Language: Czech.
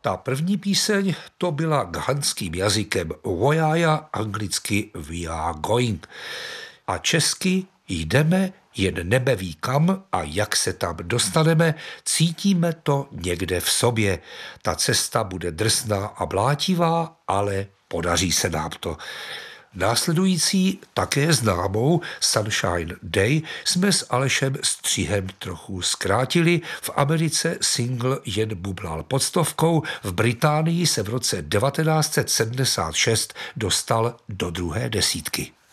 Ta první píseň to byla ghanským jazykem Vojaja, anglicky We are going. A česky Jdeme, jen nebe ví kam a jak se tam dostaneme, cítíme to někde v sobě. Ta cesta bude drsná a blátivá, ale podaří se nám to. Následující, také známou Sunshine Day jsme s Alešem Střihem trochu zkrátili. V Americe single jen bublal pod stovkou, v Británii se v roce 1976 dostal do 2. desítky.